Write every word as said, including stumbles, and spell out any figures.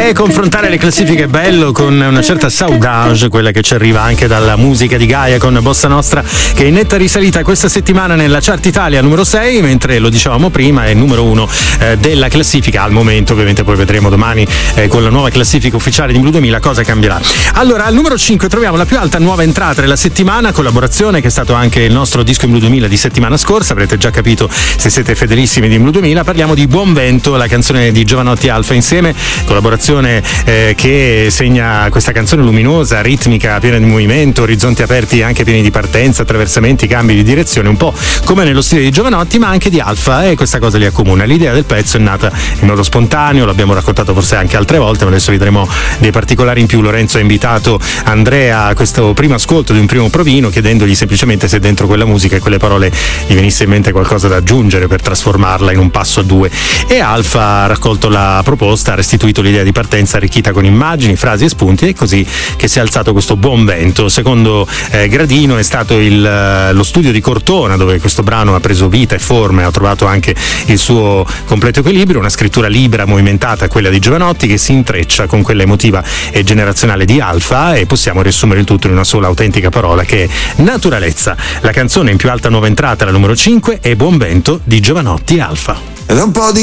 E confrontare le classifiche è bello, con una certa saudade, quella che ci arriva anche dalla musica di Gaia con Bossa Nostra, che è in netta risalita questa settimana nella chart Italia numero sei, mentre lo dicevamo prima è il numero uno eh, della classifica al momento. Ovviamente poi vedremo domani eh, con la nuova classifica ufficiale di Blu duemila cosa cambierà. Allora, al numero cinque troviamo la più alta nuova entrata della settimana, collaborazione che è stato anche il nostro disco in Blu duemila di settimana scorsa, avrete già capito se siete fedelissimi di Blu duemila. Parliamo di Buon Vento, la canzone di Giovanotti e Alfa insieme, collaborazione eh, che segna questa canzone luminosa, ritmica, piena di movimento, orizzonti aperti anche pieni di partenza, attraversamenti, cambi di direzione, un po' come nello stile di Giovanotti ma anche di Alfa, e questa cosa li accomuna. L'idea del pezzo è nata in modo spontaneo, l'abbiamo raccontato forse anche altre volte, ma adesso vedremo dei particolari in più. Lorenzo ha invitato Andrea a questo primo ascolto di un primo provino, chiedendogli semplicemente se dentro quella musica e quelle parole gli venisse in mente qualcosa da aggiungere per trasformarla in un passo a due, e Alfa ha raccolto la proposta, ha restituito l'idea di partenza arricchita con immagini, frasi e spunti, e così che si è alzato questo Buon Vento. Secondo eh, gradino è stato il, lo studio di Cortona, dove questo brano ha preso vita e forma e ha trovato anche il suo completo equilibrio, una scrittura libera, movimentata, quella di Giovanotti, che si intreccia con quella emotiva e generazionale di Alfa, e possiamo riassumere il tutto in una sola autentica parola che è naturalezza. La canzone in più alta nuova entrata, la numero cinque, è Buon Vento di Giovanotti e Alfa. Ed un po' di